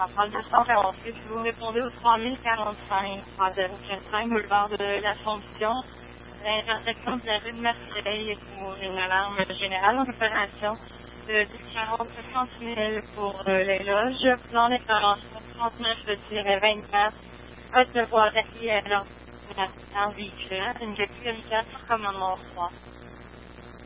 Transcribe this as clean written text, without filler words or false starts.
centrale 248, vous répondez au 3045, 3045, boulevard de l'Assomption, l'intersection de la rue de Marseille pour une alarme générale en opération de 1040 000 pour les loges, plan d'intervention 39-24, hâte de voir acquis à l'ordinateur véhiculaire, une sécurité sur commandement 3.